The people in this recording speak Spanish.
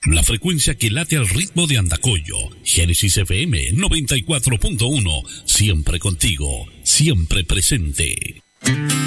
La frecuencia que late al ritmo de Andacollo. Génesis FM 94.1. Siempre contigo, siempre presente.